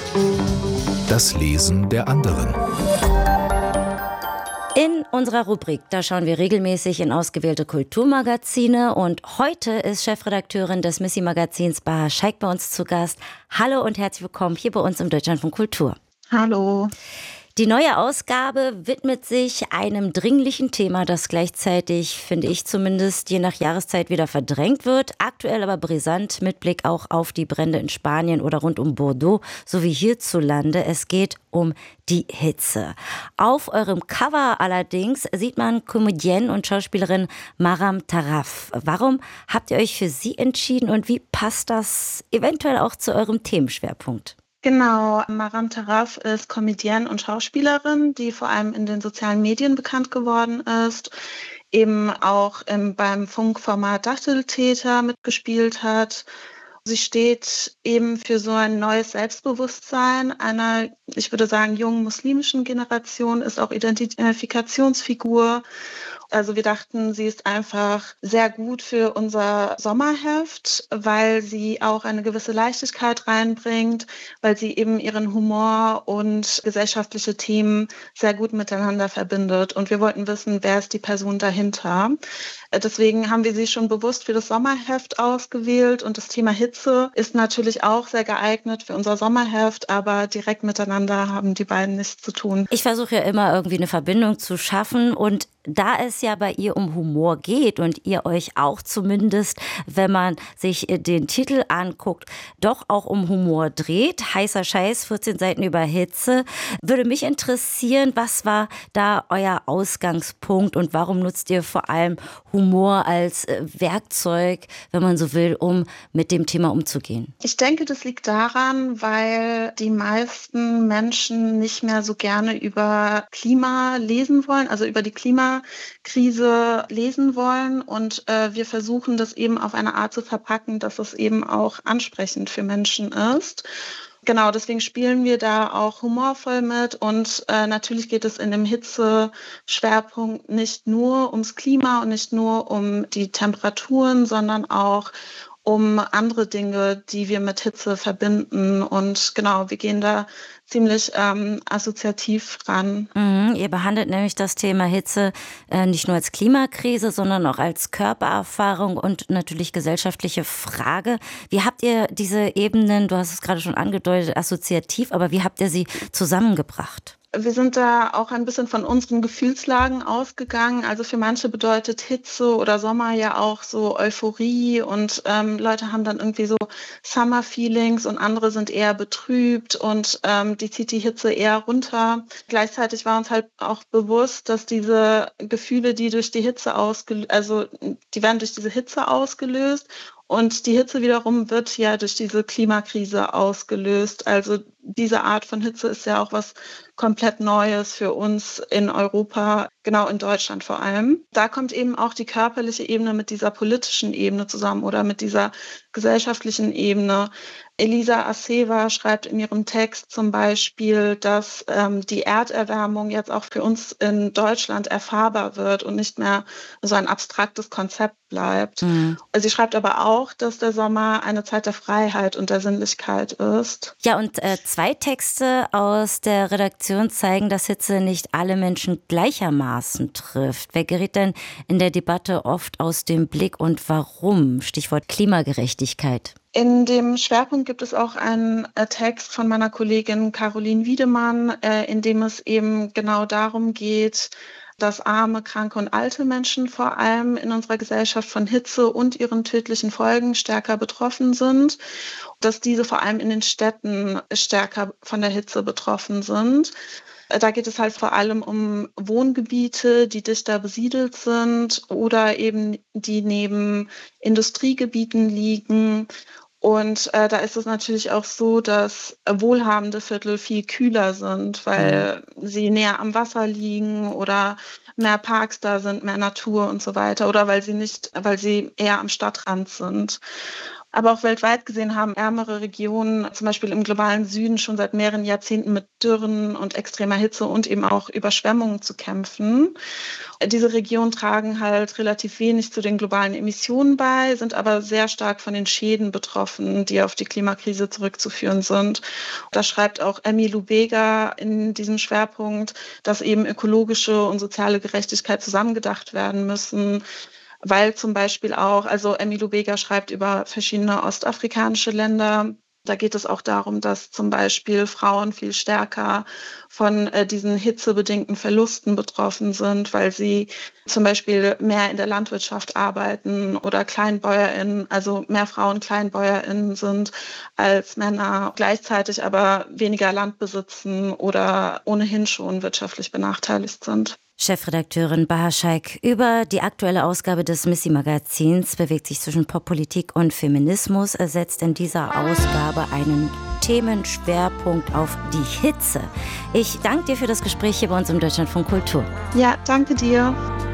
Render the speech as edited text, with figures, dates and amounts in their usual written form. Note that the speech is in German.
Das Lesen der anderen. In unserer Rubrik, da schauen wir regelmäßig in ausgewählte Kulturmagazine und heute ist Chefredakteurin des Missy-Magazins Baha Shaikh bei uns zu Gast. Hallo und herzlich willkommen hier bei uns im Deutschlandfunk Kultur. Hallo. Die neue Ausgabe widmet sich einem dringlichen Thema, das gleichzeitig, finde ich zumindest, je nach Jahreszeit wieder verdrängt wird. Aktuell aber brisant mit Blick auch auf die Brände in Spanien oder rund um Bordeaux sowie hierzulande. Es geht um die Hitze. Auf eurem Cover allerdings sieht man Comedienne und Schauspielerin Maram Taraf. Warum habt ihr euch für sie entschieden und wie passt das eventuell auch zu eurem Themenschwerpunkt? Genau, Maram Taraf ist Comedienne und Schauspielerin, die vor allem in den sozialen Medien bekannt geworden ist, eben auch beim Funkformat Dachteltäter mitgespielt hat. Sie steht eben für so ein neues Selbstbewusstsein einer, ich würde sagen, jungen muslimischen Generation, ist auch Identifikationsfigur. Also wir dachten, sie ist einfach sehr gut für unser Sommerheft, weil sie auch eine gewisse Leichtigkeit reinbringt, weil sie eben ihren Humor und gesellschaftliche Themen sehr gut miteinander verbindet. Und wir wollten wissen, wer ist die Person dahinter. Deswegen haben wir sie schon bewusst für das Sommerheft ausgewählt. Und das Thema Hitze ist natürlich auch sehr geeignet für unser Sommerheft, aber direkt miteinander haben die beiden nichts zu tun. Ich versuche ja immer irgendwie eine Verbindung zu schaffen und da es ja bei ihr um Humor geht und ihr euch auch zumindest, wenn man sich den Titel anguckt, doch auch um Humor dreht, heißer Scheiß, 14 Seiten über Hitze, würde mich interessieren, was war da euer Ausgangspunkt und warum nutzt ihr vor allem Humor als Werkzeug, wenn man so will, um mit dem Thema umzugehen? Ich denke, das liegt daran, weil die meisten Menschen nicht mehr so gerne über Klima lesen wollen, also über die Klimakrise lesen wollen. Und wir versuchen das eben auf eine Art zu verpacken, dass es eben auch ansprechend für Menschen ist. Genau, deswegen spielen wir da auch humorvoll mit und natürlich geht es in dem Hitze-Schwerpunkt nicht nur ums Klima und nicht nur um die Temperaturen, sondern auch um andere Dinge, die wir mit Hitze verbinden. Und genau, wir gehen da ziemlich assoziativ ran. Ihr behandelt nämlich das Thema Hitze nicht nur als Klimakrise, sondern auch als Körpererfahrung und natürlich gesellschaftliche Frage. Wie habt ihr diese Ebenen, du hast es gerade schon angedeutet, assoziativ, aber wie habt ihr sie zusammengebracht? Wir sind da auch ein bisschen von unseren Gefühlslagen ausgegangen. Also für manche bedeutet Hitze oder Sommer ja auch so Euphorie und Leute haben dann irgendwie so Summer-Feelings und andere sind eher betrübt und die zieht die Hitze eher runter. Gleichzeitig war uns halt auch bewusst, dass diese Gefühle, die durch die Hitze die werden durch diese Hitze ausgelöst. Und die Hitze wiederum wird ja durch diese Klimakrise ausgelöst. Also diese Art von Hitze ist ja auch was komplett Neues für uns in Europa, genau in Deutschland vor allem. Da kommt eben auch die körperliche Ebene mit dieser politischen Ebene zusammen oder mit dieser gesellschaftlichen Ebene. Elisa Aceva schreibt in ihrem Text zum Beispiel, dass die Erderwärmung jetzt auch für uns in Deutschland erfahrbar wird und nicht mehr so ein abstraktes Konzept bleibt. Sie schreibt aber auch, dass der Sommer eine Zeit der Freiheit und der Sinnlichkeit ist. Ja, und zwei Texte aus der Redaktion zeigen, dass Hitze nicht alle Menschen gleichermaßen trifft. Wer gerät denn in der Debatte oft aus dem Blick und warum? Stichwort Klimagerechtigkeit. In dem Schwerpunkt gibt es auch einen Text von meiner Kollegin Caroline Wiedemann, in dem es eben genau darum geht, dass arme, kranke und alte Menschen vor allem in unserer Gesellschaft von Hitze und ihren tödlichen Folgen stärker betroffen sind, dass diese vor allem in den Städten stärker von der Hitze betroffen sind. Da geht es halt vor allem um Wohngebiete, die dichter besiedelt sind oder eben die neben Industriegebieten liegen. Und da ist es natürlich auch so, dass wohlhabende Viertel viel kühler sind, weil sie näher am Wasser liegen oder mehr Parks da sind, mehr Natur und so weiter oder weil sie eher am Stadtrand sind. Aber auch weltweit gesehen haben ärmere Regionen, zum Beispiel im globalen Süden, schon seit mehreren Jahrzehnten mit Dürren und extremer Hitze und eben auch Überschwemmungen zu kämpfen. Diese Regionen tragen halt relativ wenig zu den globalen Emissionen bei, sind aber sehr stark von den Schäden betroffen, die auf die Klimakrise zurückzuführen sind. Da schreibt auch Emmy Lubega in diesem Schwerpunkt, dass eben ökologische und soziale Gerechtigkeit zusammengedacht werden müssen. Weil zum Beispiel auch, also Emmy Lubega schreibt über verschiedene ostafrikanische Länder. Da geht es auch darum, dass zum Beispiel Frauen viel stärker von diesen hitzebedingten Verlusten betroffen sind, weil sie zum Beispiel mehr in der Landwirtschaft arbeiten oder KleinbäuerInnen, also mehr Frauen KleinbäuerInnen sind als Männer, gleichzeitig aber weniger Land besitzen oder ohnehin schon wirtschaftlich benachteiligt sind. Chefredakteurin Bahar Shaikh über die aktuelle Ausgabe des Missy-Magazins bewegt sich zwischen Poppolitik und Feminismus, setzt in dieser Ausgabe einen Themenschwerpunkt auf die Hitze. Ich danke dir für das Gespräch hier bei uns im Deutschlandfunk Kultur. Ja, danke dir.